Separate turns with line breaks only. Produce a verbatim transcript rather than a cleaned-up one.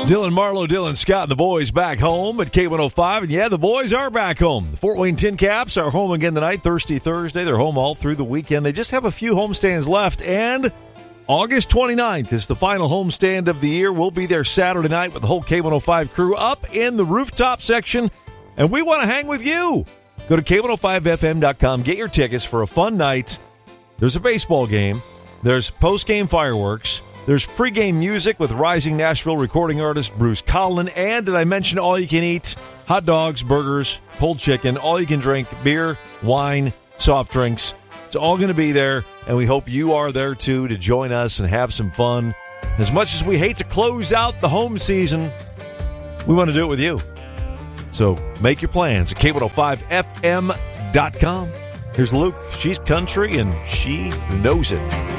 Dylan Marlowe, Dylan Scott, and the boys back home at K one oh five. And yeah, the boys are back home. The Fort Wayne Tin Caps are home again tonight, Thirsty Thursday. They're home all through the weekend. They just have a few homestands left. And August twenty-ninth is the final homestand of the year. We'll be there Saturday night with the whole K one oh five crew up in the rooftop section. And we want to hang with you. Go to K one oh five F M dot com. Get your tickets for a fun night. There's a baseball game. There's post-game fireworks. There's pregame music with rising Nashville recording artist Bruce Collin. And did I mention all you can eat? Hot dogs, burgers, pulled chicken, all you can drink, beer, wine, soft drinks. It's all going to be there, and we hope you are there too to join us and have some fun. As much as we hate to close out the home season, we want to do it with you. So make your plans at K one oh five F M dot com. Here's Luke. She's country, and she knows it.